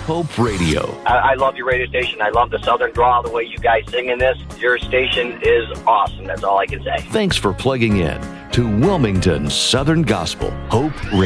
Hope Radio. I love your radio station. I love the Southern drawl, the way you guys sing in this. Your station is awesome. That's all I can say. Thanks for plugging in to Wilmington Southern Gospel Hope Radio.